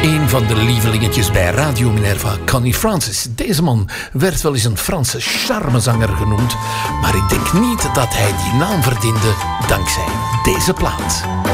Een van de lievelingetjes bij Radio Minerva, Connie Francis. Deze man werd wel eens een Franse charmezanger genoemd, maar ik denk niet dat hij die naam verdiende dankzij deze plaat.